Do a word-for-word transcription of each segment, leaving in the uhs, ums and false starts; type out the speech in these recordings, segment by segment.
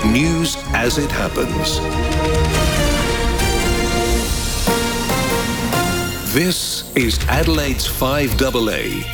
News as it happens. This is Adelaide's five A A.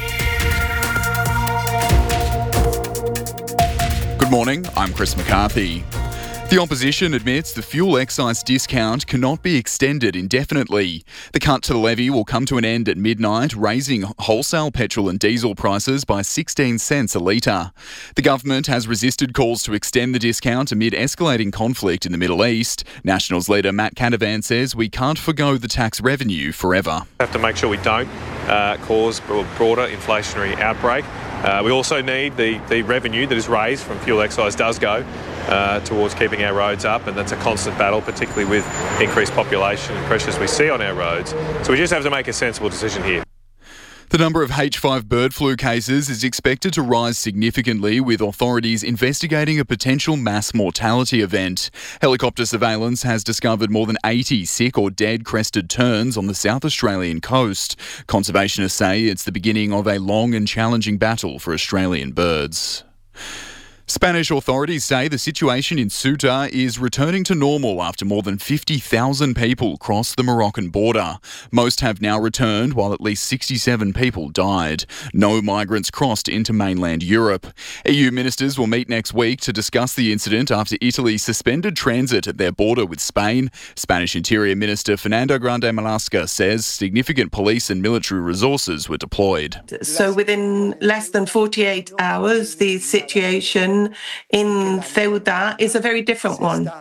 Good morning, I'm Chris McCarthy. The opposition admits the fuel excise discount cannot be extended indefinitely. The cut to the levy will come to an end at midnight, raising wholesale petrol and diesel prices by sixteen cents a litre. The government has resisted calls to extend the discount amid escalating conflict in the Middle East. Nationals leader Matt Canavan says we can't forgo the tax revenue forever. We have to make sure we don't uh, cause a broader inflationary outbreak. Uh, we also need the, the revenue that is raised from fuel excise does go uh, towards keeping our roads up, and that's a constant battle, particularly with increased population and pressures we see on our roads. So we just have to make a sensible decision here. The number of H five bird flu cases is expected to rise significantly, with authorities investigating a potential mass mortality event. Helicopter surveillance has discovered more than eighty sick or dead crested terns on the South Australian coast. Conservationists say it's the beginning of a long and challenging battle for Australian birds. Spanish authorities say the situation in Ceuta is returning to normal after more than fifty thousand people crossed the Moroccan border. Most have now returned, while at least sixty-seven people died. No migrants crossed into mainland Europe. E U ministers will meet next week to discuss the incident after Italy suspended transit at their border with Spain. Spanish Interior Minister Fernando Grande Marlaska says significant police and military resources were deployed. So within less than forty-eight hours, the situation in Ceuta is a very different one,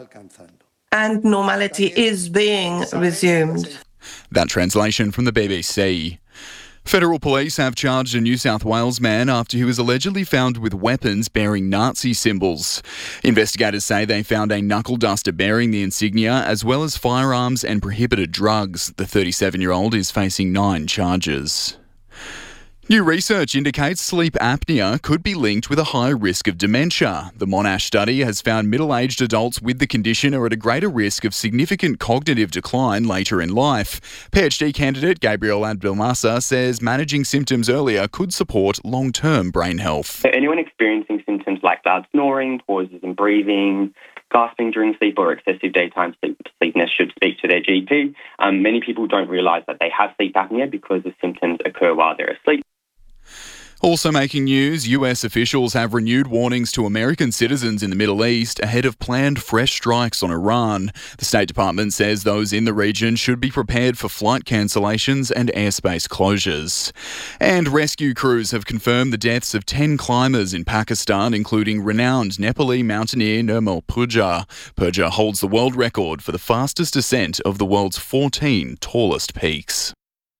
and normality is being resumed. That translation from the B B C. Federal police have charged a New South Wales man after he was allegedly found with weapons bearing Nazi symbols. Investigators say they found a knuckle duster bearing the insignia, as well as firearms and prohibited drugs. The thirty-seven-year-old is facing nine charges. New research indicates sleep apnea could be linked with a high risk of dementia. The Monash study has found middle-aged adults with the condition are at a greater risk of significant cognitive decline later in life. PhD candidate Gabriel Abdelmassa says managing symptoms earlier could support long-term brain health. For anyone experiencing symptoms like loud snoring, pauses in breathing, gasping during sleep or excessive daytime sleep sleepiness should speak to their G P. Um, many people don't realise that they have sleep apnea because the symptoms occur while they're asleep. Also making news, U S officials have renewed warnings to American citizens in the Middle East ahead of planned fresh strikes on Iran. The State Department says those in the region should be prepared for flight cancellations and airspace closures. And rescue crews have confirmed the deaths of ten climbers in Pakistan, including renowned Nepali mountaineer Nirmal Purja. Purja holds the world record for the fastest ascent of the world's fourteen tallest peaks.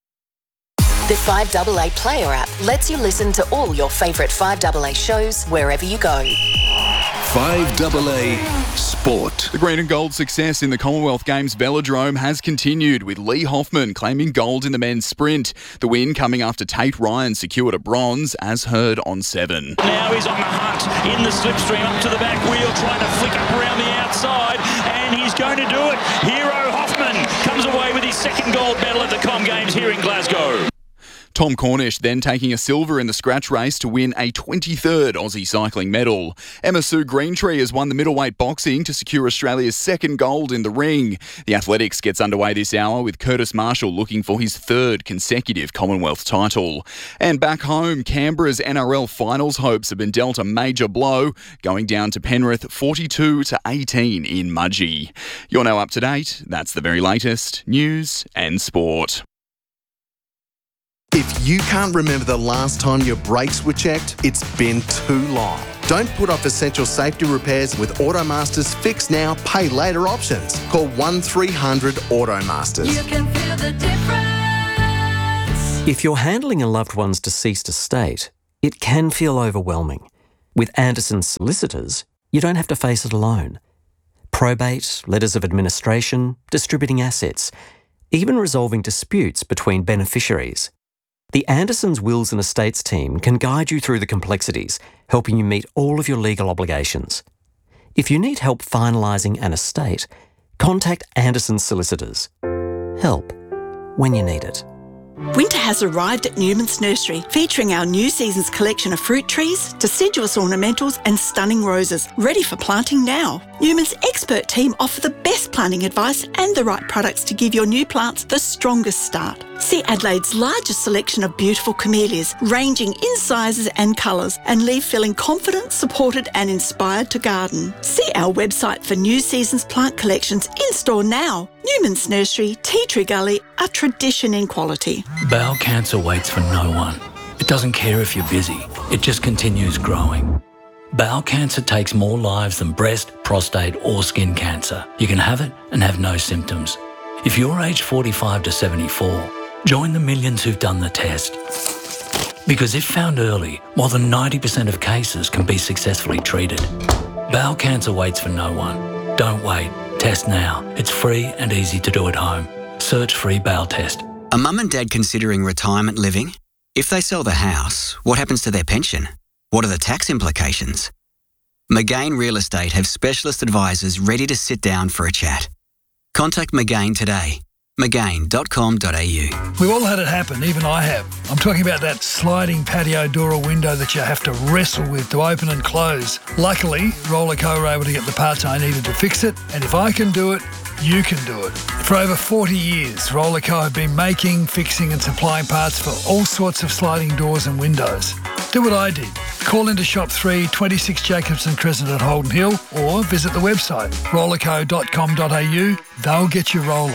The five A A Player app lets you listen to all your favourite five A A shows wherever you go. five A A Sport. The green and gold success in the Commonwealth Games velodrome has continued, with Lee Hoffman claiming gold in the men's sprint. The win coming after Tate Ryan secured a bronze, as heard on Seven. Now he's on the hunt in the slipstream up to the back wheel, trying to flick up around the outside, and he's going to do it. Hero Hoffman comes away with his second gold medal at the Com Games here in Glasgow. Tom Cornish then taking a silver in the scratch race to win a twenty-third Aussie cycling medal. Emma Sue Greentree has won the middleweight boxing to secure Australia's second gold in the ring. The athletics gets underway this hour, with Curtis Marshall looking for his third consecutive Commonwealth title. And back home, Canberra's N R L finals hopes have been dealt a major blow, going down to Penrith forty-two to eighteen in Mudgee. You're now up to date. That's the very latest news and sport. If you can't remember the last time your brakes were checked, it's been too long. Don't put off essential safety repairs with Automaster's Fix Now, Pay Later options. Call one three hundred Automasters. You can feel the difference. If you're handling a loved one's deceased estate, it can feel overwhelming. With Anderson Solicitors, you don't have to face it alone. Probate, letters of administration, distributing assets, even resolving disputes between beneficiaries. The Andersons Wills and Estates team can guide you through the complexities, helping you meet all of your legal obligations. If you need help finalising an estate, contact Andersons Solicitors. Help when you need it. Winter has arrived at Newman's Nursery, featuring our new season's collection of fruit trees, deciduous ornamentals and stunning roses, ready for planting now. Newman's expert team offer the best planting advice and the right products to give your new plants the strongest start. See Adelaide's largest selection of beautiful camellias, ranging in sizes and colours, and leave feeling confident, supported and inspired to garden. See our website for new season's plant collections in store now. Newman's Nursery, Tea Tree Gully, a tradition in quality. Bowel cancer waits for no one. It doesn't care if you're busy. It just continues growing. Bowel cancer takes more lives than breast, prostate or skin cancer. You can have it and have no symptoms. If you're aged forty-five to seventy-four, join the millions who've done the test. Because if found early, more than ninety percent of cases can be successfully treated. Bowel cancer waits for no one. Don't wait. Test now. It's free and easy to do at home. Search free bowel test. Are mum and dad considering retirement living? If they sell the house, what happens to their pension? What are the tax implications? McGain Real Estate have specialist advisors ready to sit down for a chat. Contact McGain today. McGain dot com dot a u. We've all had it happen, even I have. I'm talking about that sliding patio door or window that you have to wrestle with to open and close. Luckily, Rollerco were able to get the parts I needed to fix it, and if I can do it, you can do it. For over forty years, Rollerco have been making, fixing and supplying parts for all sorts of sliding doors and windows. Do what I did. Call into Shop three, twenty-six Jacobson Crescent at Holden Hill, or visit the website rollerco dot com dot a u. They'll get you rolling.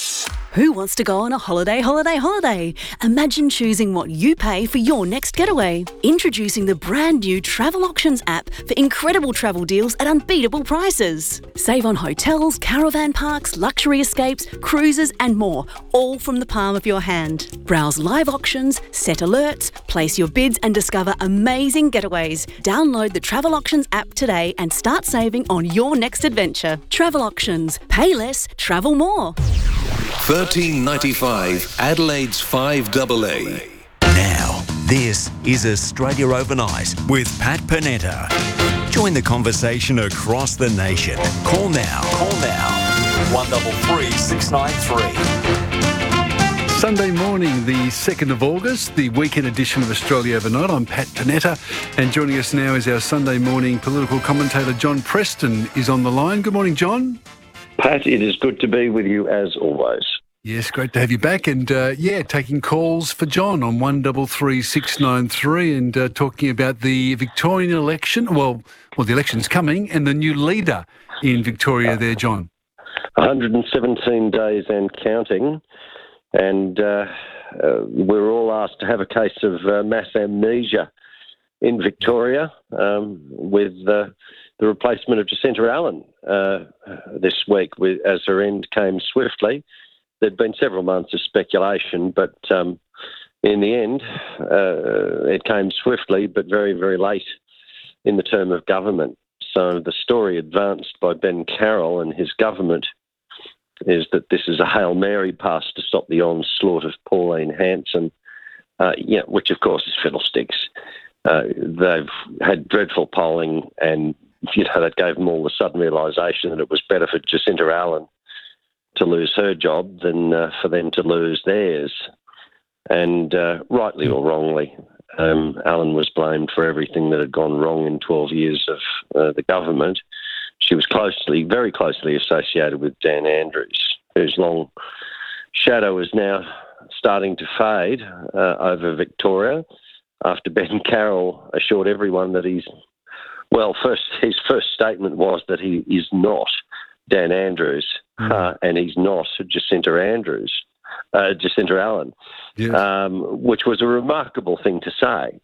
Who wants to go on a holiday, holiday, holiday? Imagine choosing what you pay for your next getaway. Introducing the brand new Travel Auctions app for incredible travel deals at unbeatable prices. Save on hotels, caravan parks, luxury escapes, cruises and more, all from the palm of your hand. Browse live auctions, set alerts, place your bids and discover amazing getaways. Download the Travel Auctions app today and start saving on your next adventure. Travel Auctions. Pay less, travel more. thirteen ninety-five Adelaide's five double A. Now, this is Australia Overnight with Pat Panetta. Join the conversation across the nation. Call now. Call now. one three three, six nine three. Sunday morning, the second of August, the weekend edition of Australia Overnight. I'm Pat Panetta, and joining us now is our Sunday morning political commentator, John Preston, is on the line. Good morning, John. Pat, it is good to be with you as always. Yes, great to have you back. And, uh, yeah, taking calls for John on one three three, six nine three and uh, talking about the Victorian election. Well, well, the election's coming and the new leader in Victoria there, John. one hundred seventeen days and counting. And uh, uh, we're all asked to have a case of uh, mass amnesia in Victoria um, with uh, the replacement of Jacinta Allen uh, this week with, as her end came swiftly. There'd been several months of speculation, but um, in the end, uh, it came swiftly, but very, very late in the term of government. So the story advanced by Ben Carroll and his government is that this is a Hail Mary pass to stop the onslaught of Pauline Hanson, uh, yeah, which of course is fiddlesticks. Uh, they've had dreadful polling, and you know that gave them all the sudden realisation that it was better for Jacinta Allen to lose her job than uh, for them to lose theirs. And uh, rightly or wrongly, um, Allen was blamed for everything that had gone wrong in twelve years of uh, the government. She was closely, very closely associated with Dan Andrews, whose long shadow is now starting to fade uh, over Victoria after Ben Carroll assured everyone that he's, well, first his first statement was that he is not Dan Andrews mm. uh, and he's not Jacinta Andrews, uh, Jacinta Allen, yes. um, which was a remarkable thing to say.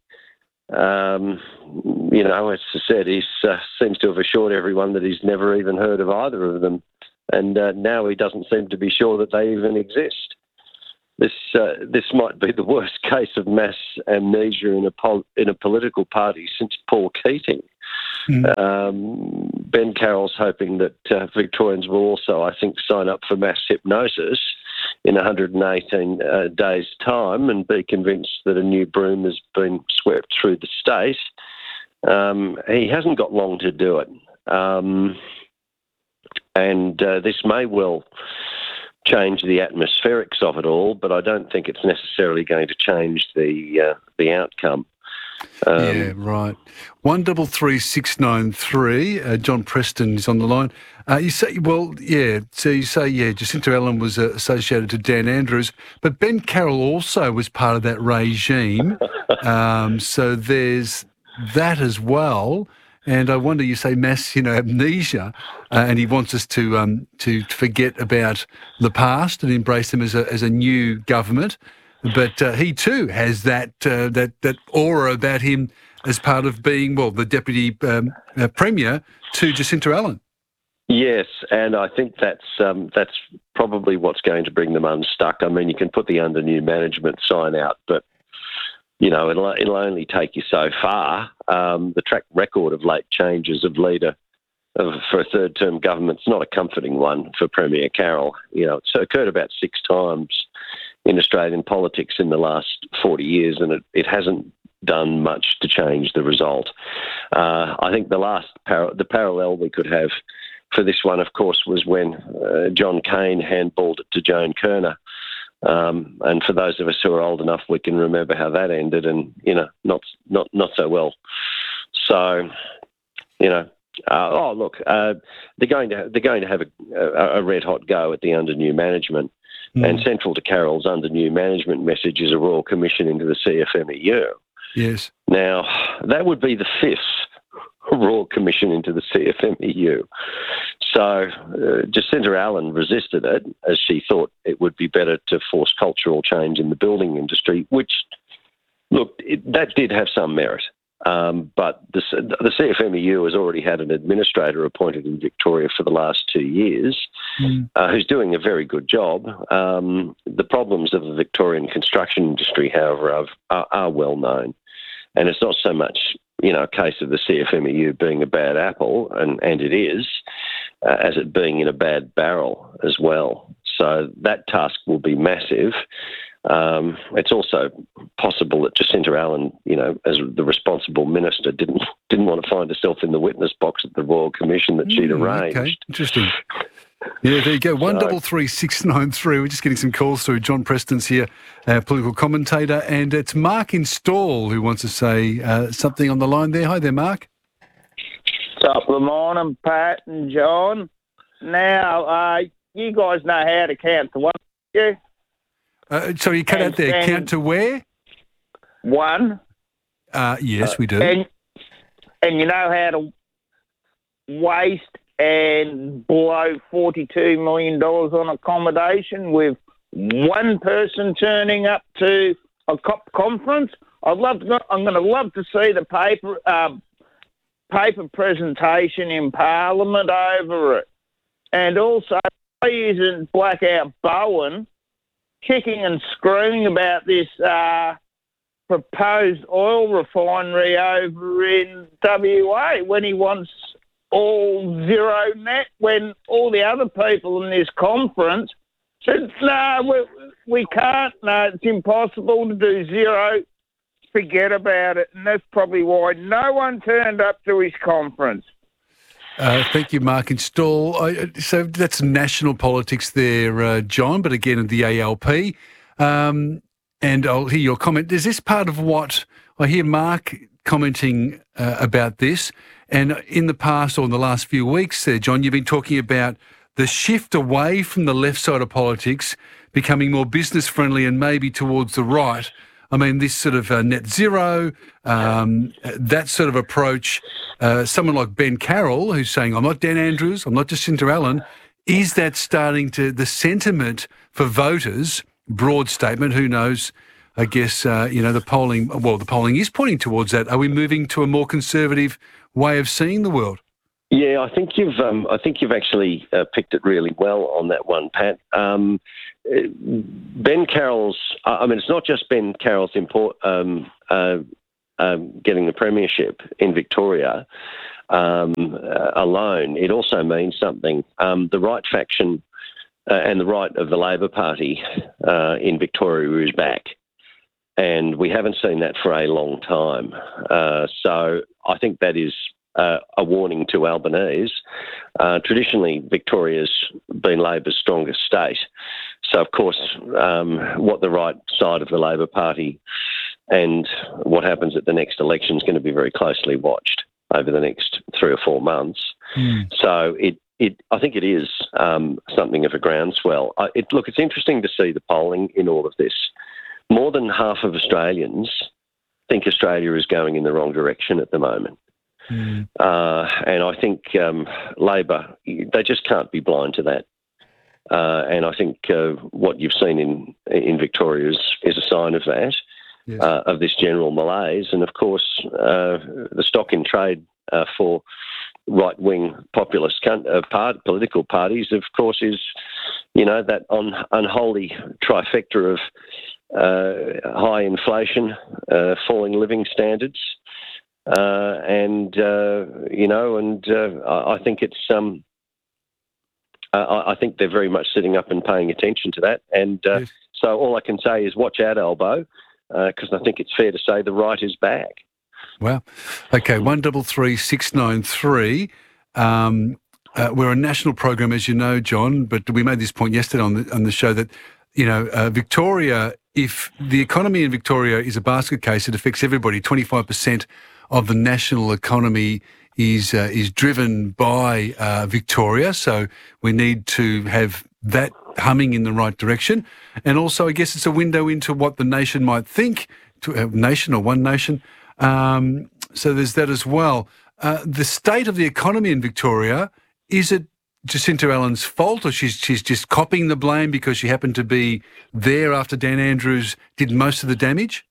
Um, you know, as I said, he uh, seems to have assured everyone that he's never even heard of either of them, and uh, now he doesn't seem to be sure that they even exist. This uh, this might be the worst case of mass amnesia in a pol- in a political party since Paul Keating. Mm. Um, Ben Carroll's hoping that uh, Victorians will also, I think, sign up for mass hypnosis in one hundred eighteen uh, days' time and be convinced that a new broom has been swept through the state. Um, he hasn't got long to do it. Um, and uh, this may well change the atmospherics of it all, but I don't think it's necessarily going to change the uh, the outcome. Um, yeah, right. One double three six nine three. Uh, John Preston is on the line. Uh, you say, well, yeah. So you say, yeah, Jacinta Allen was uh, associated to Dan Andrews, but Ben Carroll also was part of that regime. um, so there's that as well. And I wonder, you say mass, you know, amnesia, uh, and he wants us to um, to forget about the past and embrace them as a as a new government. But uh, he too has that uh, that that aura about him as part of being, well, the deputy um, uh, premier to Jacinta Allen. Yes, and I think that's um, that's probably what's going to bring them unstuck. I mean, you can put the under new management sign out, but you know, it'll, it'll only take you so far. Um, the track record of late changes of leader of, for a third-term government's not a comforting one for Premier Carroll. You know, it's occurred about six times in Australian politics in the last forty years, and it, it hasn't done much to change the result. Uh, I think the last par- the parallel we could have for this one, of course, was when uh, John Cain handballed it to Joan Kerner. Um, and for those of us who are old enough, we can remember how that ended, and you know, not not not so well. So, you know, uh, oh look, uh, they're going to they're going to have a, a, a red hot go at the under new management, mm. and central to Carroll's under new management message is a royal commission into the C F M E U. Yes. Now that would be the fifth royal commission into the C F M E U. So uh, Jacinta Allen resisted it, as she thought it would be better to force cultural change in the building industry, which, look, it, that did have some merit. Um, but the, the C F M E U has already had an administrator appointed in Victoria for the last two years mm. uh, who's doing a very good job. Um, the problems of the Victorian construction industry, however, are, are, are well known. And it's not so much, you know, a case of the C F M E U being a bad apple, and, and it is, uh, as it being in a bad barrel as well. So that task will be massive. Um, it's also possible that Jacinta Allen, you know, as the responsible minister, didn't didn't want to find herself in the witness box at the Royal Commission that she'd mm, arranged. Okay, interesting. Yeah, there you go. One double three six nine three. We're just getting some calls through. John Preston's here, uh, political commentator, and it's Mark in Stall who wants to say uh, something on the line there. Hi there, Mark. Top of the morning, Pat and John. Now, uh, you guys know how to count to one, don't you? Uh, so you cut and, out there. Count to where? One. Uh, yes, we do. And, and you know how to waste and blow forty-two million dollars on accommodation with one person turning up to a COP conference? I'd love to, I'm going to love to see the paper uh, paper presentation in Parliament over it. And also, using Blackout Bowen kicking and screaming about this uh, proposed oil refinery over in W A when he wants all zero net, when all the other people in this conference said, no, we, we can't, no, it's impossible to do zero, forget about it. And that's probably why no one turned up to his conference. Uh, thank you, Mark in Stall. Uh, so that's national politics there, uh, John, but again at the A L P. Um, and I'll hear your comment. Is this part of what I hear Mark commenting uh, about this? And in the past, or in the last few weeks there, John, you've been talking about the shift away from the left side of politics, becoming more business-friendly and maybe towards the right. I mean, this sort of uh, net zero, um, that sort of approach, uh, someone like Ben Carroll, who's saying, I'm not Dan Andrews, I'm not Jacinta Allen, is that starting to, the sentiment for voters, broad statement, who knows, I guess, uh, you know, the polling, well, the polling is pointing towards that. Are we moving to a more conservative way of seeing the world? Yeah, I think you've um, I think you've actually uh, picked it really well on that one, Pat. Um, Ben Carroll's, I mean, it's not just Ben Carroll's import, um, uh, um, getting the premiership in Victoria um, uh, alone. It also means something. Um, the right faction uh, and the right of the Labor Party uh, in Victoria is back. And we haven't seen that for a long time. Uh, so I think that is uh, a warning to Albanese Uh, traditionally, Victoria's been Labor's strongest state. So, of course, um, what the right side of the Labor Party and what happens at the next election is going to be very closely watched over the next three or four months. Mm. So it, it, I think it is um, something of a groundswell. I, it, look, it's interesting to see the polling in all of this. More than half of Australians think Australia is going in the wrong direction at the moment. Mm. Uh, and I think um, Labor, they just can't be blind to that. Uh, and I think uh, what you've seen in in Victoria is, is a sign of that, yes. uh, of this general malaise. And, of course, uh, the stock in trade uh, for right-wing populist uh, part, political parties, of course, is, you know, that un- unholy trifecta of uh, high inflation, uh, falling living standards, uh, and, uh, you know, and uh, I think it's... Um, Uh, I think they're very much sitting up and paying attention to that. And uh, yes. so all I can say is watch out, Albo, because uh, I think it's fair to say the right is back. Wow. Okay, one double three six nine three. Um, uh, we're a national program, as you know, John, but we made this point yesterday on the, on the show that, you know, uh, Victoria, if the economy in Victoria is a basket case, it affects everybody. twenty-five percent of the national economy is uh, is driven by uh, Victoria, so we need to have that humming in the right direction. And also, I guess it's a window into what the nation might think, to a nation or one nation. Um, so there's that as well. Uh, the state of the economy in Victoria, is it Jacinta Allen's fault, or she's she's just copying the blame because she happened to be there after Dan Andrews did most of the damage?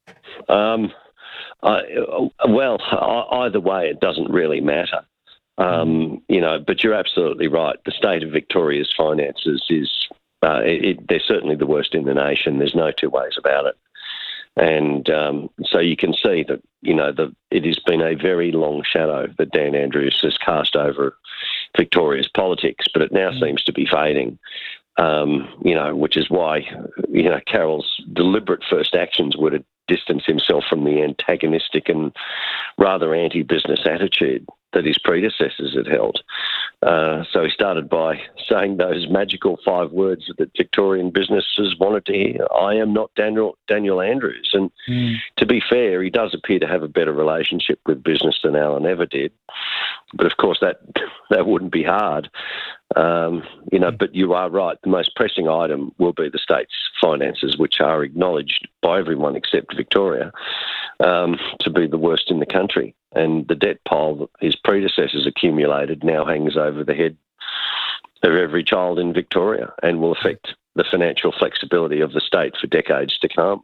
Um. Uh, well, either way, it doesn't really matter. Um, you know, but you're absolutely right. The state of Victoria's finances is, uh, it, they're certainly the worst in the nation. There's no two ways about it. And um, so you can see that, you know, the, it has been a very long shadow that Dan Andrews has cast over Victoria's politics, but it now mm. seems to be fading. Um, you know, which is why, you know, Carroll's deliberate first actions were to distance himself from the antagonistic and rather anti-business attitude that his predecessors had held. Uh, so he started by saying those magical five words that Victorian businesses wanted to hear: "I am not Daniel Daniel Andrews." And mm. to be fair, he does appear to have a better relationship with business than Alan ever did. But of course, that that wouldn't be hard. Um, you know, but you are right. The most pressing item will be the state's finances, which are acknowledged by everyone except Victoria um, to be the worst in the country. And the debt pile that his predecessors accumulated now hangs over the head of every child in Victoria and will affect the financial flexibility of the state for decades to come.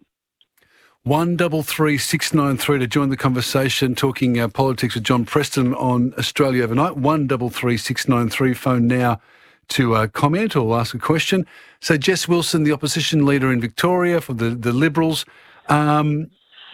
One double three six nine three to join the conversation, talking uh, politics with John Preston on Australia Overnight. One double three six nine three. Phone now to uh, comment or ask a question. So Jess Wilson, the opposition leader in Victoria for the the Liberals. Um,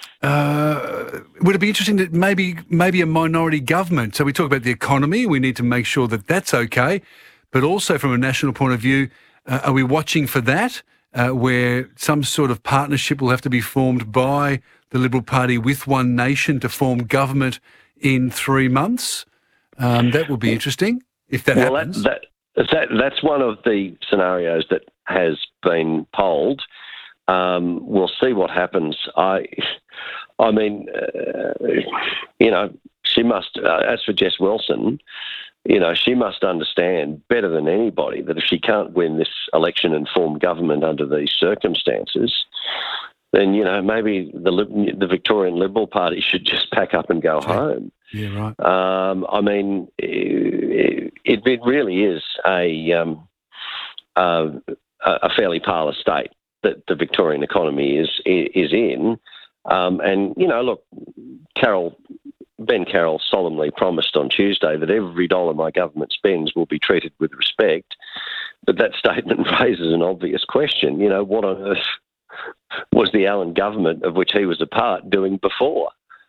uh, would it be interesting that maybe maybe a minority government? So we talk about the economy. We need to make sure that that's okay, but also from a national point of view, uh, are we watching for that? Uh, where some sort of partnership will have to be formed by the Liberal Party with One Nation to form government in three months. Um, that will be interesting if that well, happens. That, that, that, that's one of the scenarios that has been polled. Um, we'll see what happens. I, I mean, uh, you know, she must. Uh, as for Jess Wilson, you know, she must understand better than anybody that if she can't win this election and form government under these circumstances, then, you know, maybe the the Victorian Liberal Party should just pack up and go home. Yeah, right. Um, I mean, it, it really is a um, uh, a fairly parlous state that the Victorian economy is is in. Um, and, you know, look, Carroll... Ben Carroll solemnly promised on Tuesday that every dollar my government spends will be treated with respect. But that statement raises an obvious question. You know, what on earth was the Allen government, of which he was a part, doing before?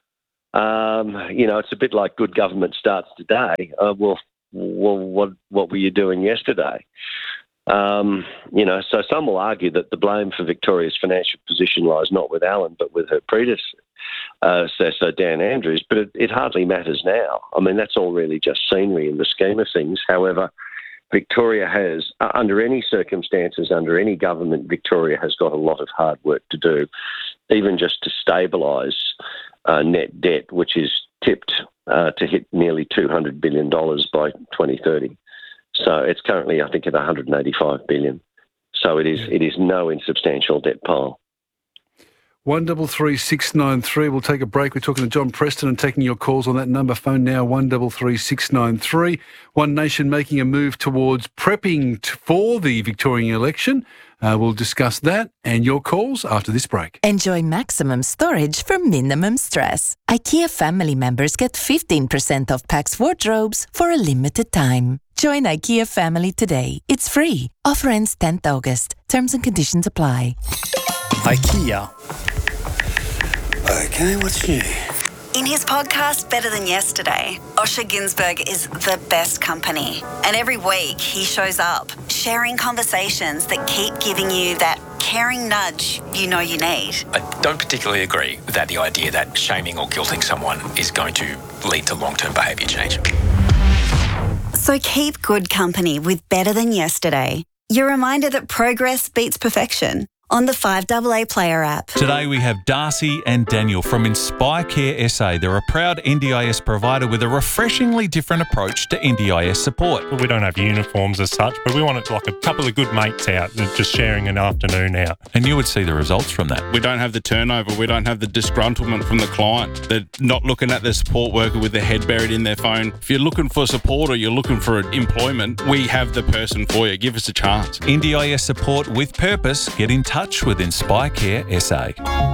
Um, you know, it's a bit like good government starts today. Uh, well, well, what what were you doing yesterday? Um, you know, so some will argue that the blame for Victoria's financial position lies not with Allen, but with her predecessors. uh, so, so Dan Andrews, but it, it hardly matters now. I mean, that's all really just scenery in the scheme of things. However, Victoria has, uh, under any circumstances, under any government, Victoria has got a lot of hard work to do, even just to stabilise uh, net debt, which is tipped uh, to hit nearly two hundred billion dollars by twenty thirty. So it's currently, I think, at one hundred eighty-five billion dollars. So it is it is no insubstantial debt pile. one double three six nine three. We'll take a break. We're talking to John Preston and taking your calls on that number. Phone now, one double three six nine three. One Nation making a move towards prepping t- for the Victorian election. Uh, we'll discuss that and your calls after this break. Enjoy maximum storage for minimum stress. IKEA family members get fifteen percent off Pax wardrobes for a limited time. Join IKEA family today. It's free. Offer ends tenth August. Terms and conditions apply. IKEA. Okay, what's new? In his podcast, Better Than Yesterday, Osher Günsberg is the best company. And every week he shows up, sharing conversations that keep giving you that caring nudge you know you need. I don't particularly agree with that, the idea that shaming or guilting someone is going to lead to long-term behaviour change. So keep good company with Better Than Yesterday. Your reminder that progress beats perfection. On the five A A Player app. Today we have Darcy and Daniel from Inspire Care S A. They're a proud N D I S provider with a refreshingly different approach to N D I S support. We don't have uniforms as such, but we want it like a couple of good mates out just sharing an afternoon out. And you would see the results from that. We don't have the turnover. We don't have the disgruntlement from the client. They're not looking at the support worker with their head buried in their phone. If you're looking for support or you're looking for employment, we have the person for you. Give us a chance. N D I S support with purpose. Get in touch with Inspire Care S A.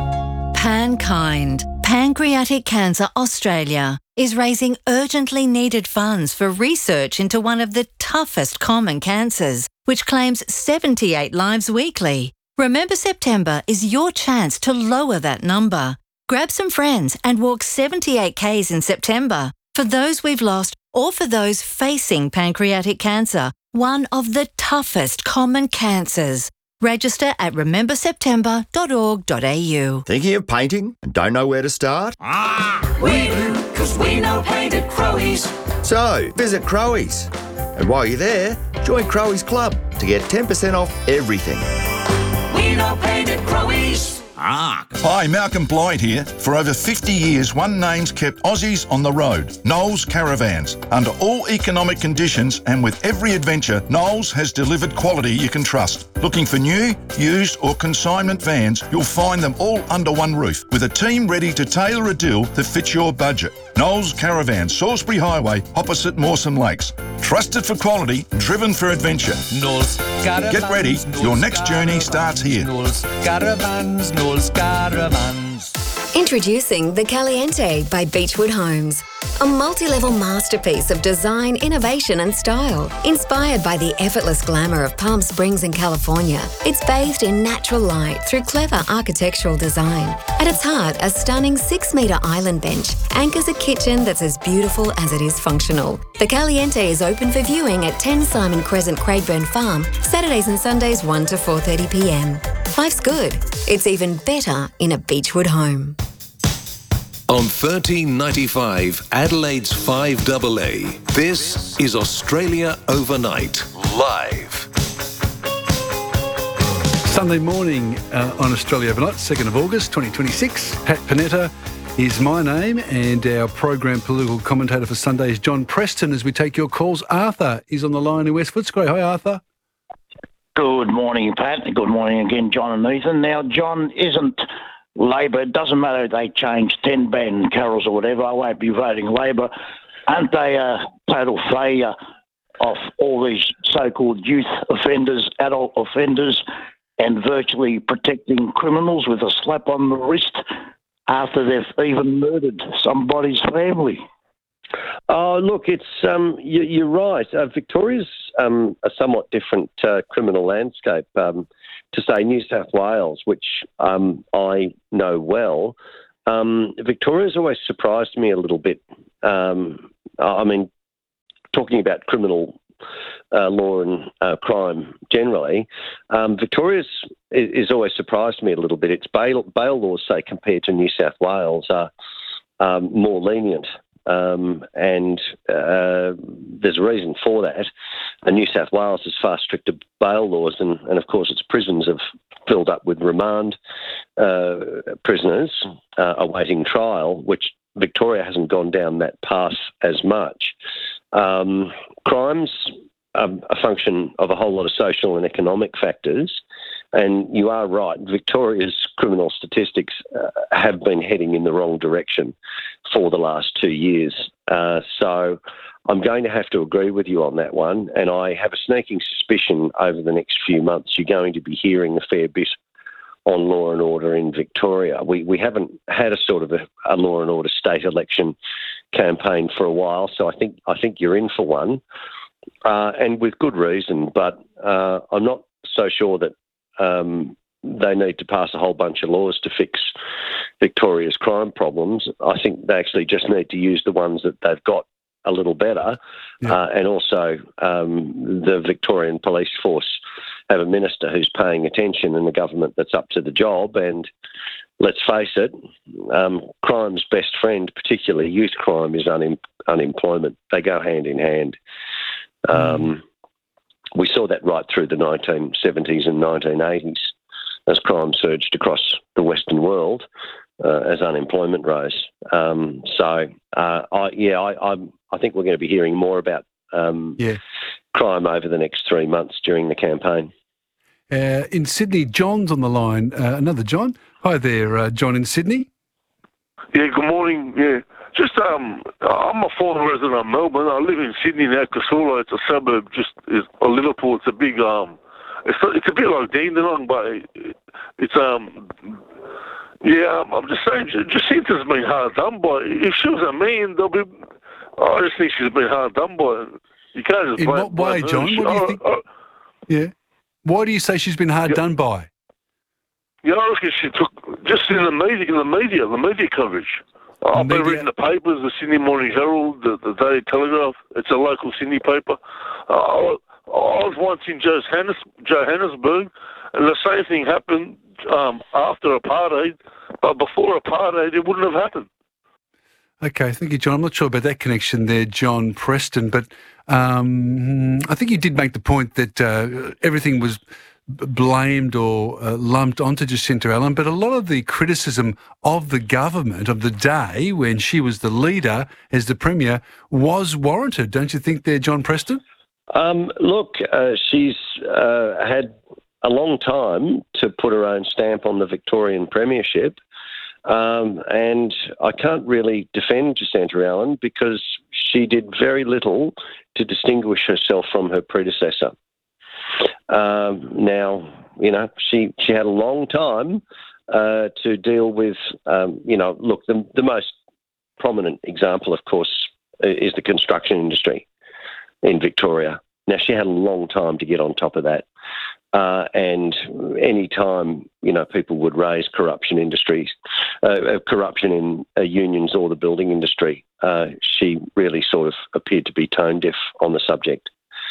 Pankind, Pancreatic Cancer Australia, is raising urgently needed funds for research into one of the toughest common cancers, which claims seventy-eight lives weekly. Remember September is your chance to lower that number. Grab some friends and walk seventy-eight kays in September for those we've lost or for those facing pancreatic cancer, one of the toughest common cancers. Register at remember september dot org dot a u. Thinking of painting and don't know where to start? Ah, we do, because we know paint at Crowies. So, visit Crowies. And while you're there, join Crowies Club to get ten percent off everything. We know paint at Crowies. Ah. Hi, Malcolm Blythe here. For over fifty years, One Name's kept Aussies on the road. Knowles Caravans. Under all economic conditions and with every adventure, Knowles has delivered quality you can trust. Looking for new, used or consignment vans, you'll find them all under one roof with a team ready to tailor a deal that fits your budget. Knowles Caravan, Salisbury Highway, opposite Mawson Lakes. Trusted for quality, driven for adventure. Knowles Caravans. Get ready, your next journey starts here. Knowles Caravans, Knowles Caravans. Introducing the Caliente by Beechwood Homes. A multi-level masterpiece of design, innovation and style. Inspired by the effortless glamour of Palm Springs in California, it's bathed in natural light through clever architectural design. At its heart, a stunning six-metre island bench anchors a kitchen that's as beautiful as it is functional. The Caliente is open for viewing at ten Simon Crescent, Craigburn Farm, Saturdays and Sundays one to four thirty p m. Life's good. It's even better in a Beechwood home. On thirteen ninety-five, Adelaide's five A A, this is Australia Overnight, live. Sunday morning uh, on Australia Overnight, second of August twenty twenty-six. Pat Panetta is my name, and our program political commentator for Sunday is John Preston as we take your calls. Arthur is on the line in West Footscray. Hi, Arthur. Good morning, Pat. Good morning again, John and Ethan. Now, John, isn't Labor, it doesn't matter if they change ten band carols or whatever, I won't be voting Labor. Aren't they a total failure of all these so-called youth offenders, adult offenders, and virtually protecting criminals with a slap on the wrist after they've even murdered somebody's family? Oh, look, it's um, you, you're right. Uh, Victoria's um, a somewhat different uh, criminal landscape um, to, say, New South Wales, which um, I know well. Um, Victoria's always surprised me a little bit. Um, I mean, talking about criminal uh, law and uh, crime generally. Um, Victoria's is, is always surprised me a little bit. Its bail, bail laws, say, compared to New South Wales, are um, more lenient. Um, and uh, there's a reason for that. And New South Wales has far stricter bail laws, and, and of course its prisons have filled up with remand uh, prisoners uh, awaiting trial, which Victoria hasn't gone down that path as much. Um, crime's um, a function of a whole lot of social and economic factors, and you are right, Victoria's criminal statistics uh, have been heading in the wrong direction for the last two years. Uh, so I'm going to have to agree with you on that one, and I have a sneaking suspicion over the next few months you're going to be hearing a fair bit on law and order in Victoria. We we haven't had a sort of a, a law and order state election campaign for a while, so I think I think you're in for one, uh, and with good reason. But uh, I'm not so sure that um, they need to pass a whole bunch of laws to fix Victoria's crime problems. I think they actually just need to use the ones that they've got a little better, yeah. uh, and also um, the Victorian Police Force have a minister who's paying attention and a government that's up to the job. And let's face it, um, crime's best friend, particularly youth crime, is unem- unemployment. They go hand in hand. Um, mm. We saw that right through the nineteen seventies and nineteen eighties as crime surged across the Western world uh, as unemployment rose. Um, so, uh, I, yeah, I, I, I think we're going to be hearing more about um, yeah. crime over the next three months during the campaign. Uh, in Sydney, John's on the line. Uh, another John. Hi there, uh, John in Sydney. Yeah, good morning. Yeah, just um, I'm a former resident of Melbourne. I live in Sydney now, Casula. It's a suburb just is, of Liverpool. It's a big um, it's it's a bit like Dandenong, but it, it's um, yeah. I'm just saying, Jacinta's been hard done by. If she was a man, there'll be. I just think she's been hard done by. You can't just in blame, what way, blame John? She, what do you I, think? I, yeah. Why do you say she's been hard yeah. done by? Yeah, I reckon she took just in the media, in the media, the media coverage. I've been reading the papers, the Sydney Morning Herald, the, the Daily Telegraph. It's a local Sydney paper. Uh, I, I was once in Johannes, Johannesburg, and the same thing happened um, after apartheid, but before apartheid, it wouldn't have happened. Okay, thank you, John. I'm not sure about that connection there, John Preston, but um, I think you did make the point that uh, everything was blamed or uh, lumped onto Jacinta Allen, but a lot of the criticism of the government of the day when she was the leader as the Premier was warranted, don't you think there, John Preston? Um, look, uh, she's uh, had a long time to put her own stamp on the Victorian Premiership, um, and I can't really defend Jacinta Allen because she did very little to distinguish herself from her predecessor. Um, now, you know, she, she had a long time uh, to deal with, um, you know, look, the, the most prominent example, of course, is the construction industry in Victoria. Now, she had a long time to get on top of that. Uh, and any time, you know, people would raise corruption industries, uh, corruption in uh, unions or the building industry, uh, she really sort of appeared to be tone deaf on the subject.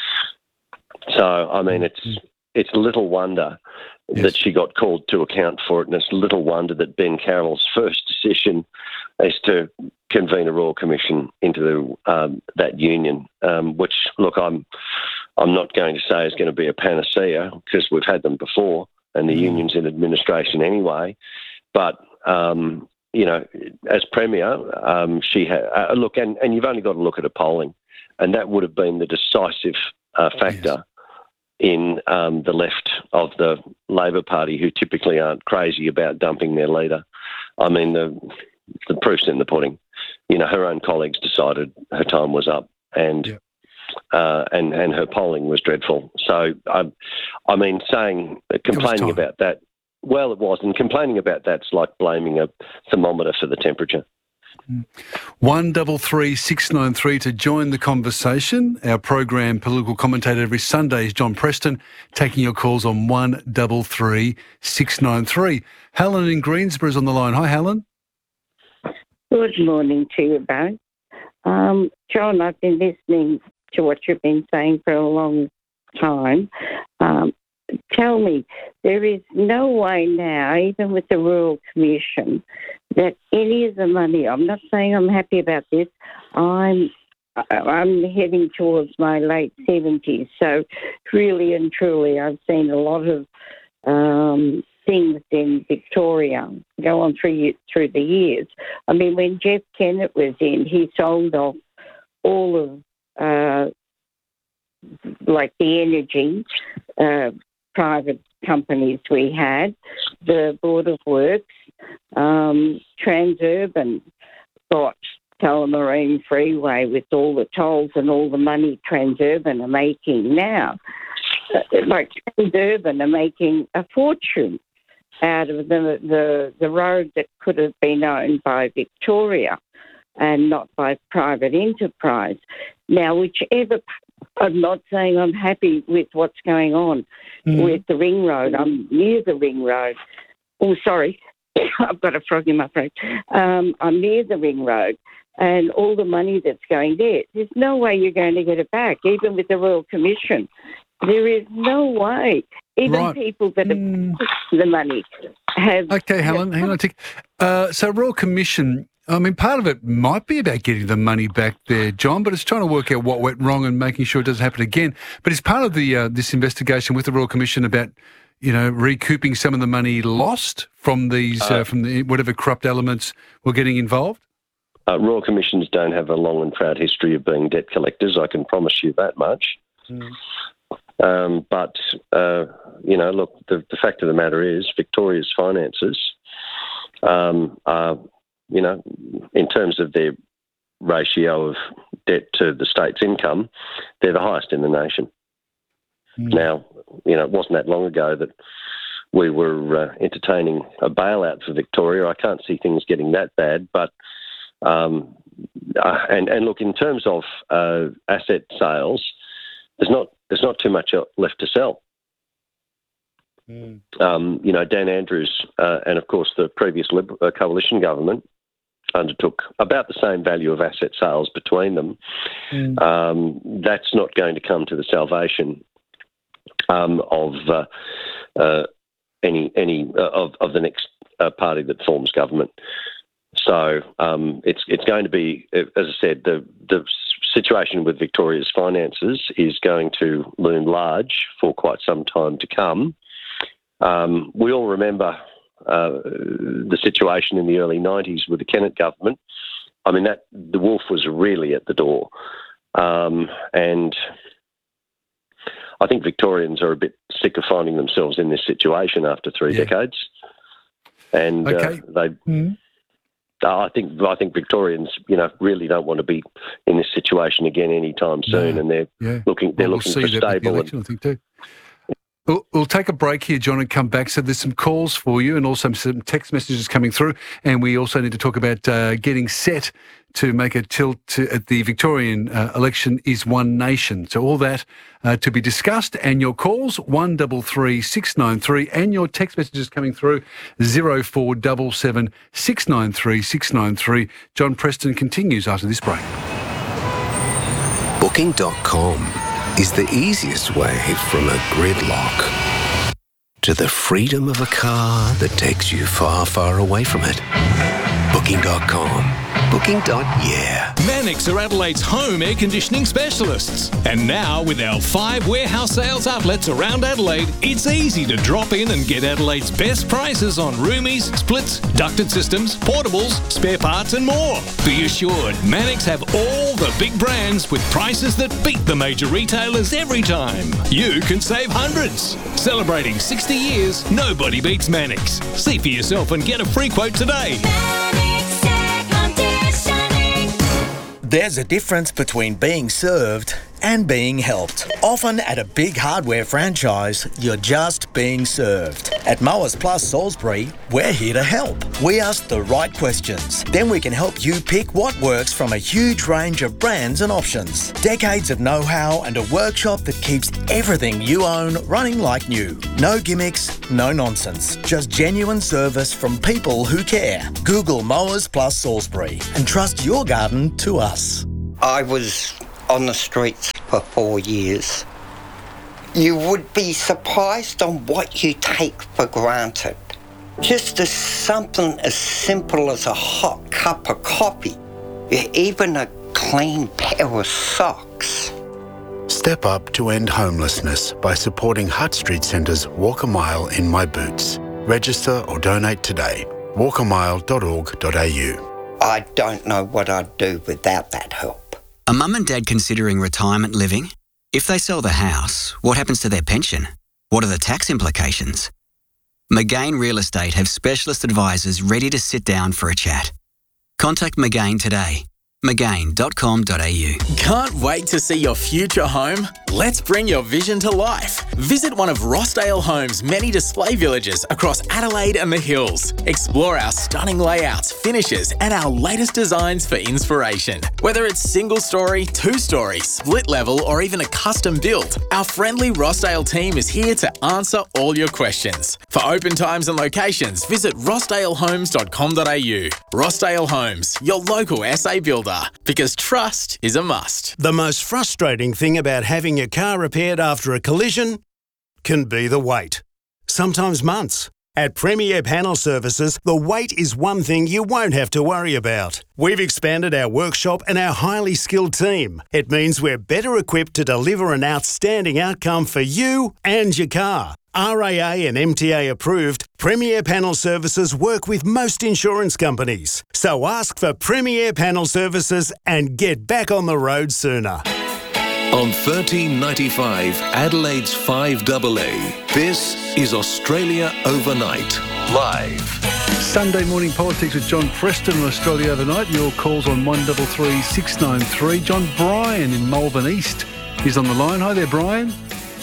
So, I mean, it's it's little wonder yes. that she got called to account for it, and it's little wonder that Ben Carroll's first decision is to convene a Royal Commission into the, um, that union, um, which, look, I'm I'm not going to say is going to be a panacea because we've had them before, and the mm. union's in administration anyway. But, um, you know, as Premier, um, she had, uh, look, and, and you've only got to look at her polling, and that would have been the decisive uh, factor yes. in um, the left of the Labor Party, who typically aren't crazy about dumping their leader. I mean, the, the proof's in the pudding. You know, her own colleagues decided her time was up, and yeah. uh, and and her polling was dreadful. So, I, I mean, saying complaining about that, well, it was, and complaining about that's like blaming a thermometer for the temperature. One double three six nine three to join the conversation. Our program political commentator every Sunday is John Preston, taking your calls on one double three six nine three. Helen in Greensboro is on the line. Hi, Helen. Good morning to you both. Um, John, I've been listening to what you've been saying for a long time. Um, tell me, there is no way now, even with the Royal Commission, that any of the money, I'm not saying I'm happy about this, I'm I'm heading towards my late seventies, so really and truly I've seen a lot of um, things in Victoria go on through, through the years. I mean, when Jeff Kennett was in, he sold off all of, uh, like, the energy uh, private companies we had, the Board of Works, um, Transurban bought Tullamarine Freeway with all the tolls and all the money Transurban are making now. Like Transurban are making a fortune out of the, the the road that could have been owned by Victoria and not by private enterprise. Now, whichever, I'm not saying I'm happy with what's going on mm. with the ring road. I'm near the ring road. Oh, sorry, I've got a frog in my throat. Um, I'm near the ring road. And all the money that's going there, there's no way you're going to get it back, even with the Royal Commission. There is no way. Even right. people that have mm. put the money have... Okay, Helen, hang on a tick. Uh, so Royal Commission, I mean, part of it might be about getting the money back there, John, but it's trying to work out what went wrong and making sure it doesn't happen again. But is part of the uh, this investigation with the Royal Commission about, you know, recouping some of the money lost from these, uh, uh, from the whatever corrupt elements were getting involved? Uh, Royal Commissions don't have a long and proud history of being debt collectors, I can promise you that much. Mm. Um, but, uh, you know, look, the, the fact of the matter is Victoria's finances, um, are, you know, in terms of their ratio of debt to the state's income, they're the highest in the nation. Mm. Now, you know, it wasn't that long ago that we were uh, entertaining a bailout for Victoria. I can't see things getting that bad, but Um, uh, and, and look, in terms of uh, asset sales, there's not there's not too much left to sell. Mm. Um, you know, Dan Andrews uh, and, of course, the previous Liberal, uh, coalition government undertook about the same value of asset sales between them. Mm. Um, that's not going to come to the salvation um, of uh, uh, any any uh, of, of the next uh, party that forms government. So um, it's it's going to be, as I said, the the situation with Victoria's finances is going to loom large for quite some time to come. Um, we all remember uh, the situation in the early nineties with the Kennett government. I mean, that the wolf was really at the door, um, and I think Victorians are a bit sick of finding themselves in this situation after three yeah. decades, and okay. uh, they. Mm-hmm. I think I think Victorians, you know, really don't want to be in this situation again anytime soon, no. and they're yeah. looking they're well, looking we'll for see that stable. Election, I think too. We'll, we'll take a break here, John, and come back. So there's some calls for you and also some text messages coming through, and we also need to talk about uh, getting set to make a tilt to, at the Victorian uh, election is One Nation. So all that uh, to be discussed, and your calls, one double three six nine three, and your text messages coming through, zero four seven seven six nine three six nine three. John Preston continues after this break. Booking dot com is the easiest way from a gridlock to the freedom of a car that takes you far, far away from it. Booking dot com. Booking. Yeah. Mannix are Adelaide's home air conditioning specialists. And now, with our five warehouse sales outlets around Adelaide, it's easy to drop in and get Adelaide's best prices on roomies, splits, ducted systems, portables, spare parts and more. Be assured, Mannix have all the big brands with prices that beat the major retailers every time. You can save hundreds. Celebrating sixty years, nobody beats Mannix. See for yourself and get a free quote today. There's a difference between being served and being helped. Often at a big hardware franchise, you're just being served. At Mowers Plus Salisbury, we're here to help. We ask the right questions. Then we can help you pick what works from a huge range of brands and options. Decades of know-how and a workshop that keeps everything you own running like new. No gimmicks, no nonsense. Just genuine service from people who care. Google Mowers Plus Salisbury and trust your garden to us. I was on the streets for four years. You would be surprised on what you take for granted. Just as something as simple as a hot cup of coffee, even a clean pair of socks. Step up to end homelessness by supporting Hutt Street Centre's Walk a Mile in My Boots. Register or donate today. walk a mile dot org dot a u. I don't know what I'd do without that help. Are mum and dad considering retirement living? If they sell the house, what happens to their pension? What are the tax implications? McGain Real Estate have specialist advisors ready to sit down for a chat. Contact McGain today. McGain dot com dot a u. Can't wait to see your future home? Let's bring your vision to life. Visit one of Rossdale Homes' many display villages across Adelaide and the Hills. Explore our stunning layouts, finishes, and our latest designs for inspiration. Whether it's single story, two story, split level, or even a custom build, our friendly Rossdale team is here to answer all your questions. For open times and locations, visit rossdale homes dot com dot a u. Rossdale Homes, your local S A builder. Because trust is a must. The most frustrating thing about having your car repaired after a collision can be the wait. Sometimes months. At Premier Panel Services, the wait is one thing you won't have to worry about. We've expanded our workshop and our highly skilled team. It means we're better equipped to deliver an outstanding outcome for you and your car. R A A and M T A approved, Premier Panel Services work with most insurance companies. So ask for Premier Panel Services and get back on the road sooner. On thirteen ninety-five, Adelaide's five A A, this is Australia Overnight, live. Sunday morning politics with John Preston on Australia Overnight. Your calls on one three three, six nine three. John Bryan in Malvern East is on the line. Hi there, Brian.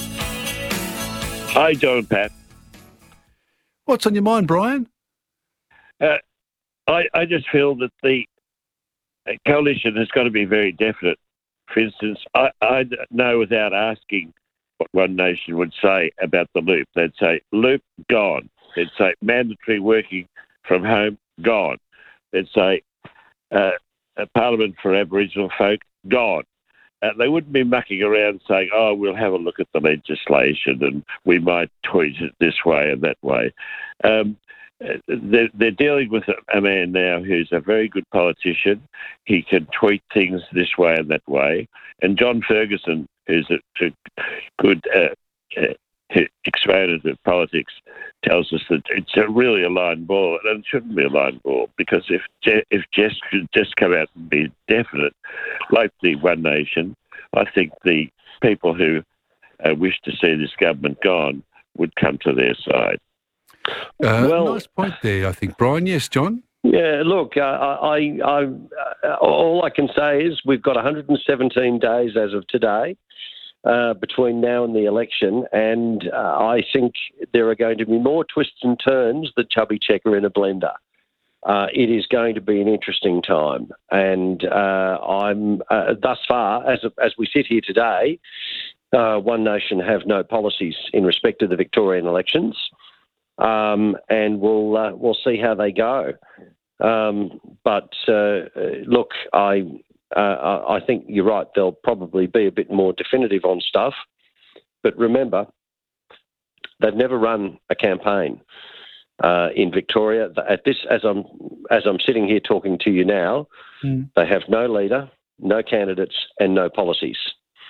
Hi, John and Pat. What's on your mind, Brian? Uh, I, I just feel that the coalition has got to be very definite. For instance, I, I know without asking what One Nation would say about the loop. They'd say, loop, gone. They'd say, mandatory working from home, gone. They'd say, uh, a Parliament for Aboriginal folk, gone. Uh, they wouldn't be mucking around saying, oh, we'll have a look at the legislation and we might tweet it this way and that way. Um, they're, they're dealing with a, a man now who's a very good politician. He can tweet things this way and that way. And John Ferguson, who's a, a good uh, uh, exponent of politics, tells us that it's a really a line ball, and it shouldn't be a line ball, because if Je- if Jess could just come out and be definite, like the One Nation, I think the people who uh, wish to see this government gone would come to their side. Uh, well, nice point there, I think, Brian. Yes, John? Yeah, look, uh, I, I, uh, all I can say is we've got one hundred seventeen days as of today uh, between now and the election, and uh, I think there are going to be more twists and turns than chubby checker in a blender. Uh, it is going to be an interesting time, and uh, I'm uh, thus far, as as we sit here today, uh, One Nation have no policies in respect of the Victorian elections. Um, and we'll uh, we'll see how they go. Um, but uh, look, I uh, I think you're right. They'll probably be a bit more definitive on stuff. But remember, they've never run a campaign uh, in Victoria. At this, as I'm as I'm sitting here talking to you now, mm. they have no leader, no candidates, and no policies.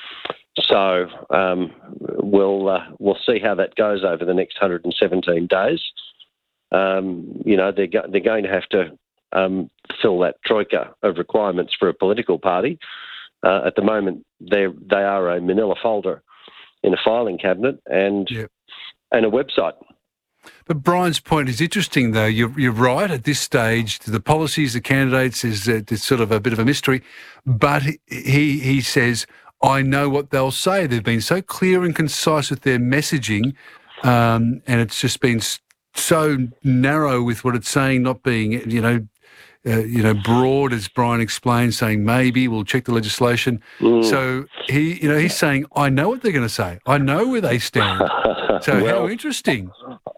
So um, we'll uh, we'll see how that goes over the next one hundred seventeen days. Um, you know, they're go- they're going to have to um, fill that troika of requirements for a political party. Uh, at the moment, they they are a manila folder in a filing cabinet and yep. and a website. But Brian's point is interesting, though. You're, you're right. At this stage, the policies, the candidates is uh, it's sort of a bit of a mystery. But he he says, I know what they'll say. They've been so clear and concise with their messaging, um, and it's just been so narrow with what it's saying, not being, you know, uh, you know, broad, as Brian explained, saying maybe we'll check the legislation. Mm. So he, you know, he's saying, I know what they're going to say. I know where they stand. So well, how interesting.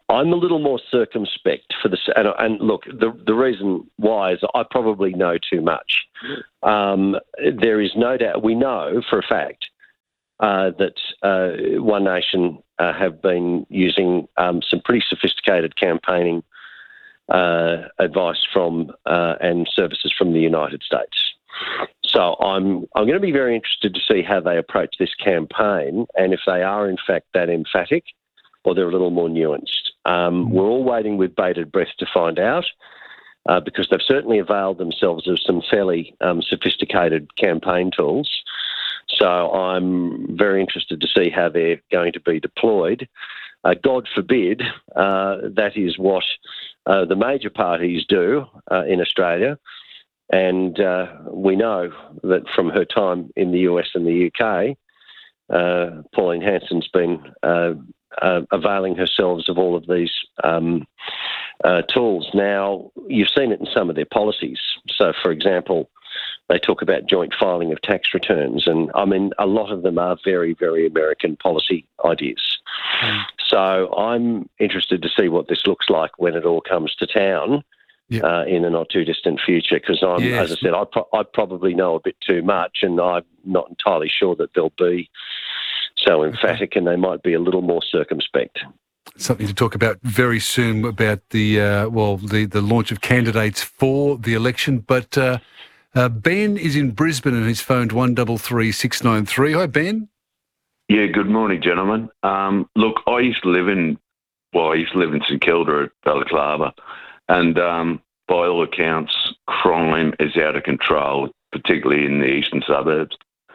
I'm a little more circumspect for this. And, and look, the the reason why is I probably know too much. Um, there is no doubt, we know for a fact uh, that uh, One Nation uh, have been using um, some pretty sophisticated campaigning uh, advice from uh, and services from the United States. So I'm I'm going to be very interested to see how they approach this campaign and if they are in fact that emphatic or they're a little more nuanced. Um, we're all waiting with bated breath to find out uh, because they've certainly availed themselves of some fairly um, sophisticated campaign tools. So I'm very interested to see how they're going to be deployed. Uh, God forbid uh, that is what uh, the major parties do uh, in Australia. And uh, we know that from her time in the U S and the U K, uh, Pauline Hanson's been uh, uh, availing herself of all of these um, uh, tools. Now, you've seen it in some of their policies. So, for example, they talk about joint filing of tax returns. And, I mean, a lot of them are very, very American policy ideas. Mm. So I'm interested to see what this looks like when it all comes to town. Yep. Uh, in a not too distant future, because I'm, yes. as I said, I, pro- I probably know a bit too much, and I'm not entirely sure that they'll be so emphatic, and they might be a little more circumspect. Something to talk about very soon about the uh, well, the the launch of candidates for the election. But uh, uh, Ben is in Brisbane and he's phoned one double three six nine three. Hi, Ben. Yeah. Good morning, gentlemen. Um, look, I used to live in well, I used to live in St Kilda at Balaclava. And um, by all accounts, crime is out of control, particularly in the eastern suburbs.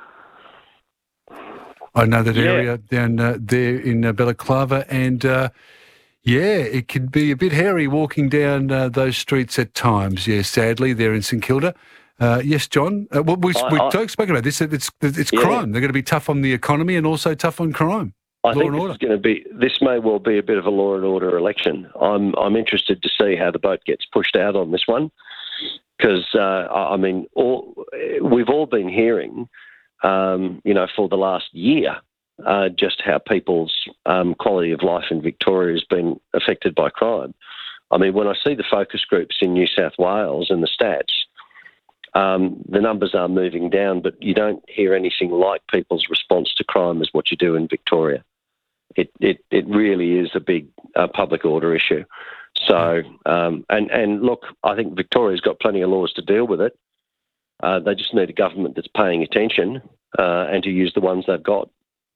I know that yeah. area down uh, there in uh, Balaclava, and uh, yeah, it can be a bit hairy walking down uh, those streets at times. Yeah, sadly, there in St Kilda. Uh, yes, John. Uh, well, we I, we I, spoke about this. It's it's yeah. crime. They're going to be tough on the economy and also tough on crime. I law think and this order. is going to be. This may well be a bit of a law and order election. I'm I'm interested to see how the boat gets pushed out on this one, because uh, I mean, all we've all been hearing, um, you know, for the last year, uh, just how people's um, quality of life in Victoria has been affected by crime. I mean, when I see the focus groups in New South Wales and the stats, um, the numbers are moving down, but you don't hear anything like people's response to crime as what you do in Victoria. It, it it really is a big uh, public order issue. So, um, and, and look, I think Victoria's got plenty of laws to deal with it. Uh, they just need a government that's paying attention uh, and to use the ones they've got.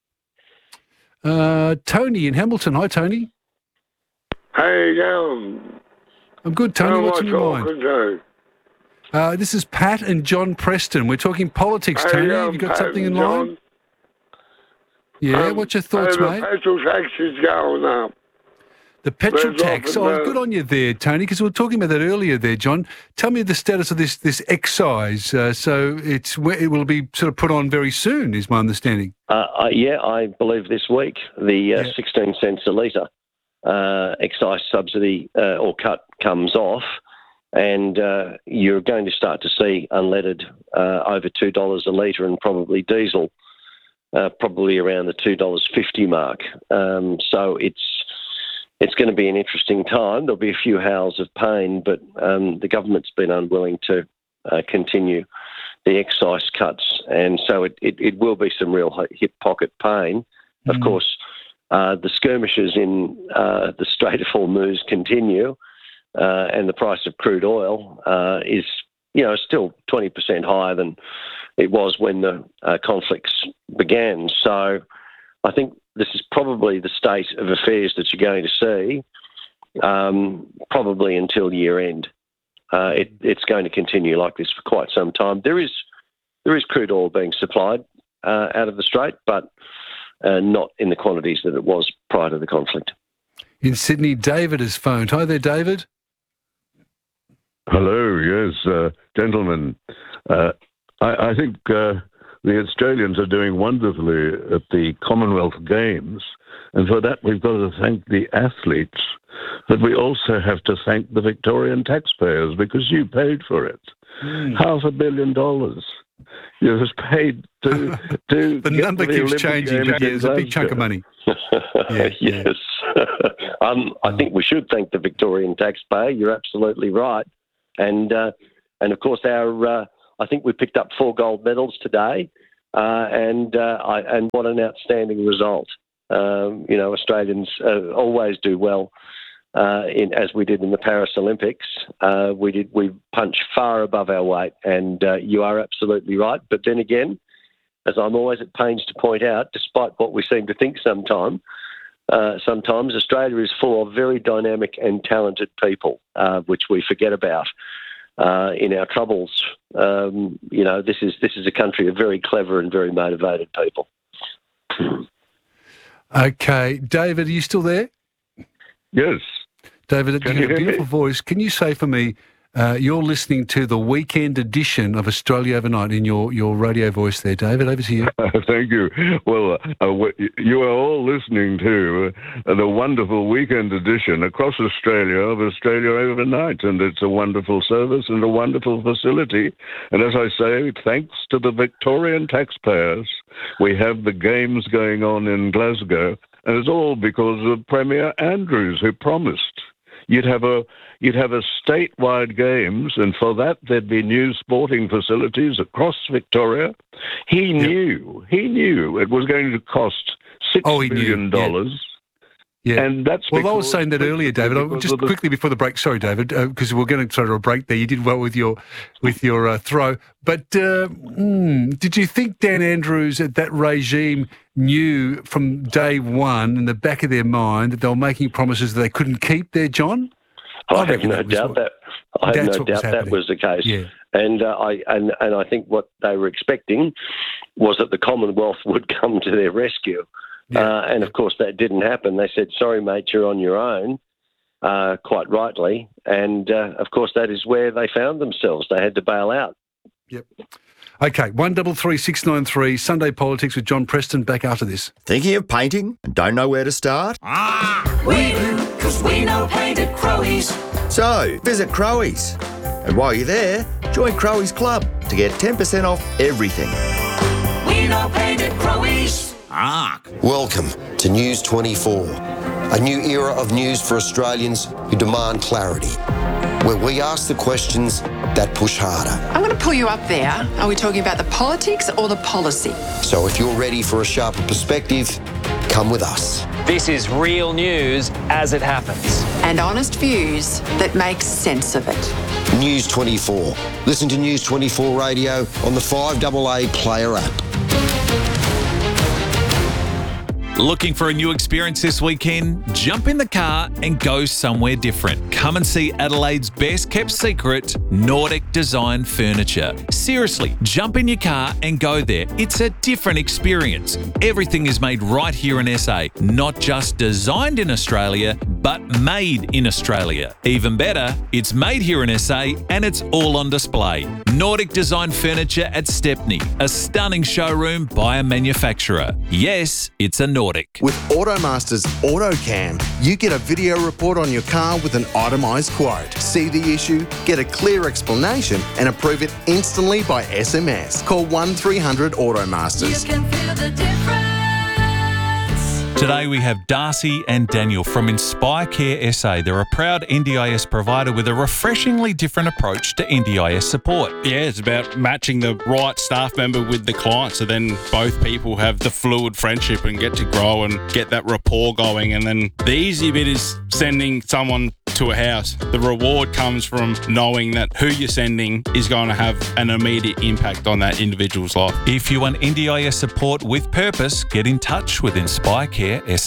Uh, Tony in Hamilton. Hi, Tony. How you going? I'm good, Tony. How What's am on I your mind? talking to? Uh, this is Pat and John Preston. We're talking politics, How Tony. you Have you got Pat something in and John? line? Yeah, Um, what's your thoughts, how mate? The petrol tax is going up. The petrol They're tax. dropping Oh, the- good on you there, Tony, because we were talking about that earlier there, John. Tell me the status of this this excise. Uh, so it's it will be sort of put on very soon, is my understanding. Uh, uh, yeah, I believe this week the uh, Yeah. sixteen cents a litre uh, excise subsidy uh, or cut comes off, and uh, you're going to start to see unleaded uh, over two dollars a litre, and probably diesel uh, probably around the two dollars fifty mark. Um, so it's it's going to be an interesting time. There'll be a few howls of pain, but um, the government's been unwilling to uh, continue the excise cuts, and so it, it, it will be some real hip pocket pain. Mm. Of course, uh, the skirmishes in uh, the Strait of Hormuz continue, uh, and the price of crude oil uh, is, you know, still twenty percent higher than it was when the uh, conflicts began. So I think this is probably the state of affairs that you're going to see, um, probably until year end. Uh, it, it's going to continue like this for quite some time. There is there is crude oil being supplied uh, out of the Strait, but uh, not in the quantities that it was prior to the conflict. In Sydney, David has phoned. Hi there, David. Hello, yes, uh, gentlemen. Uh, I, I think uh, the Australians are doing wonderfully at the Commonwealth Games, and for that we've got to thank the athletes, but we also have to thank the Victorian taxpayers because you paid for it. Mm. Half a billion dollars. You was paid to to the get number the keeps Olympic changing, Games but yeah, it's a big chunk of in money. Yeah, yes. Um, I think we should thank the Victorian taxpayer. You're absolutely right. And, uh, and of course, our uh, I think we picked up four gold medals today. Uh, and uh, I, and what an outstanding result. Um, you know, Australians uh, always do well. Uh, in, as we did in the Paris Olympics, uh, we did we punched far above our weight, and uh, you are absolutely right. But then again, as I'm always at pains to point out, despite what we seem to think sometime, uh, sometimes Australia is full of very dynamic and talented people, uh, which we forget about uh, in our troubles. Um, you know, this is this is a country of very clever and very motivated people. Okay, David, are you still there? Yes. David, Can you you have a hear beautiful me? voice. Can you say for me, uh, you're listening to the weekend edition of Australia Overnight in your, your radio voice there, David. Over to you. Thank you. Well, uh, w- you are all listening to uh, the wonderful weekend edition across Australia of Australia Overnight, and it's a wonderful service and a wonderful facility. And as I say, thanks to the Victorian taxpayers, we have the games going on in Glasgow, and it's all because of Premier Andrews, who promised you'd have a you'd have a statewide games, and for that there'd be new sporting facilities across Victoria. He knew, he knew it was going to cost six Oh, he knew, billion dollars. Yeah. And that's well, I was because- saying that earlier, David. I, because just of the- quickly before the break. Sorry, David, because we're going to sort of a break there. You did well with your with your uh, throw, but uh, mm, did you think Dan Andrews at that regime knew from day one in the back of their mind that they were making promises that they couldn't keep there, John? I have no doubt that. I have That's no what was doubt that happening. was the case. Yeah. And uh, I and, and I think what they were expecting was that the Commonwealth would come to their rescue. Uh, and of course, that didn't happen. They said, "Sorry, mate, you're on your own," uh, quite rightly. And uh, of course, that is where they found themselves. They had to bail out. Yep. Okay, one double three six nine three Sunday Politics with John Preston. Back after this. Thinking of painting and don't know where to start? We do, because we know paint at Crowies. So, visit Crowies. And while you're there, join Crowies Club to get ten percent off everything. We know paint at Crowies. Welcome to News twenty-four, a new era of news for Australians who demand clarity, where we ask the questions that push harder. I'm going to pull you up there. Are we talking about the politics or the policy? So if you're ready for a sharper perspective, come with us. This is real news as it happens. And honest views that make sense of it. News twenty-four. Listen to News twenty-four Radio on the five A A Player app. Looking for a new experience this weekend? Jump in the car and go somewhere different. Come and see Adelaide's best kept secret, Nordic Design Furniture. Seriously, jump in your car and go there. It's a different experience. Everything is made right here in S A, not just designed in Australia, but made in Australia. Even better, it's made here in S A and it's all on display. Nordic Design Furniture at Stepney, a stunning showroom by a manufacturer. Yes, it's a Nordic. With Automaster's AutoCam, you get a video report on your car with an itemised quote. See the issue, get a clear explanation, and approve it instantly by S M S. Call one three hundred Automasters. You can feel the difference. Today we have Darcy and Daniel from Inspire Care S A. They're a proud N D I S provider with a refreshingly different approach to N D I S support. Yeah, it's about matching the right staff member with the client, so then both people have the fluid friendship and get to grow and get that rapport going. And then the easy bit is sending someone to a house. The reward comes from knowing that who you're sending is going to have an immediate impact on that individual's life. If you want N D I S support with purpose, get in touch with Inspire Care S A.